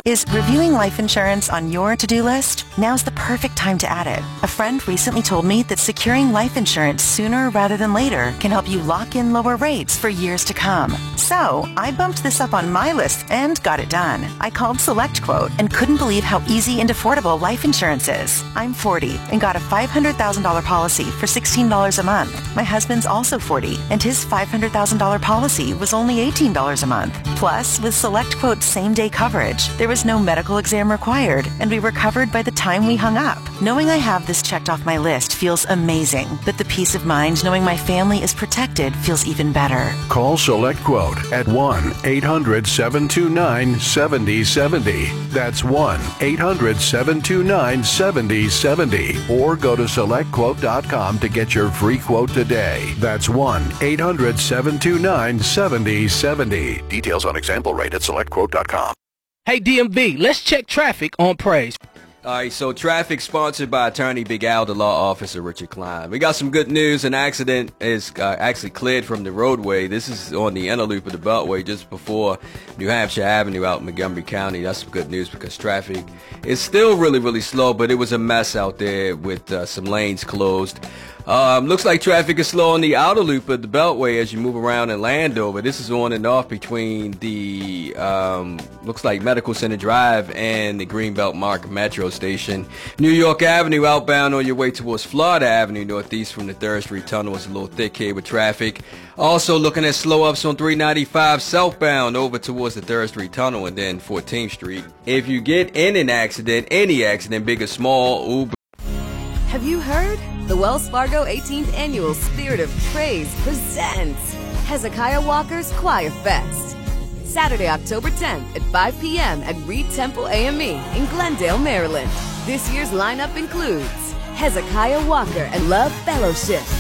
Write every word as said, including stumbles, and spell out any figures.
Is reviewing life insurance on your to-do list? Now's the perfect time to add it. A friend recently told me that securing life insurance sooner rather than later can help you lock in lower rates for years to come. So, I bumped this up on my list and got it done. I called SelectQuote and couldn't believe how easy and affordable life insurance is. I'm forty and got a five hundred thousand dollars policy for sixteen dollars a month. My husband's also forty and his five hundred thousand dollars policy was only eighteen dollars a month. Plus, with SelectQuote's same-day coverage, there was no medical exam required, and we were covered by the time we hung up. Knowing I have this checked off my list feels amazing, but the peace of mind knowing my family is protected feels even better. Call SelectQuote at one eight hundred seven two nine seven zero seven zero. That's one eight hundred seven two nine seven zero seven zero. Or go to select quote dot com to get your free quote today. That's one eight hundred seven two nine seven zero seven zero. Details on example rate at select quote dot com. Hey, D M V, let's check traffic on Praise. All right, so traffic sponsored by Attorney Big Al, the law officer Richard Klein. We got some good news. An accident is uh, actually cleared from the roadway. This is on the inner loop of the Beltway just before New Hampshire Avenue out in Montgomery County. That's some good news because traffic is still really, really slow, but it was a mess out there with uh, some lanes closed. Um, looks like traffic is slow on the outer loop of the Beltway as you move around in Landover. This is on and off between the, um, looks like Medical Center Drive and the Greenbelt Market Metro Station. New York Avenue outbound on your way towards Florida Avenue northeast from the third Street Tunnel is a little thick here with traffic. Also looking at slow ups on three ninety-five southbound over towards the third Street Tunnel and then fourteenth Street. If you get in an accident, any accident, big or small, Uber. Have you heard? The Wells Fargo eighteenth Annual Spirit of Praise presents Hezekiah Walker's Choir Fest. Saturday, October tenth at five p.m. at Reed Temple A M E in Glendale, Maryland. This year's lineup includes Hezekiah Walker and Love Fellowship,